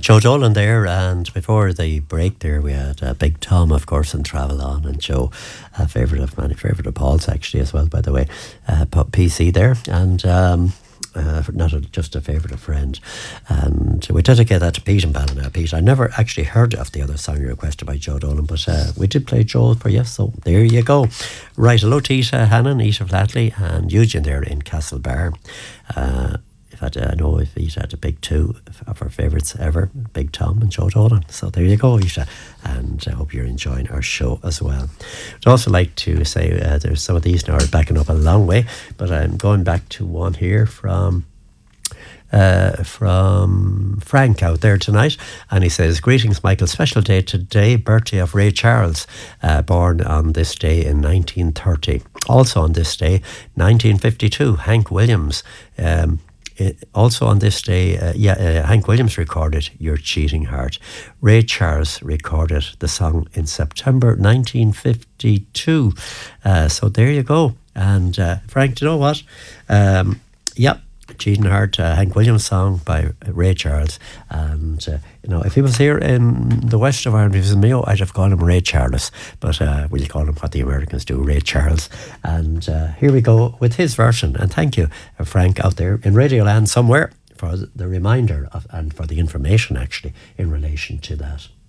Joe Dolan there, and before the break there we had Big Tom, of course, and Travel On, and Joe, a favourite of many, favourite of Paul's actually as well, by the way, PC there, and not just a favourite, a friend. And we dedicate that to Pete and Ballina. Pete, I never actually heard of the other song you requested by Joe Dolan, but we did play Joe for you, so there you go. Right, hello to Ita Hannon, Ita Flatley, and Eugene there in Castlebar. I know if Ita had a big two of her favourites ever, Big Tom and Joe Dolan. So there you go, Ita, and I hope you're enjoying our show as well. I'd also like to say there's some of these now are backing up a long way, but I'm going back to one here from Frank out there tonight, and he says, greetings Michael, special day today, birthday of Ray Charles, born on this day in 1930. Also on this day 1952, Hank Williams, also on this day, Hank Williams recorded Your Cheating Heart. Ray Charles recorded the song in September 1952. So there you go. And Frank, do you know what? Cheating Heart, Hank Williams song by Ray Charles. And if he was here in the west of Ireland, if he was in Mayo, I'd have called him Ray Charles, but we'll call him what the Americans do, Ray Charles. And here we go with his version. And thank you, Frank, out there in Radio Land somewhere, for the reminder and for the information actually in relation to that.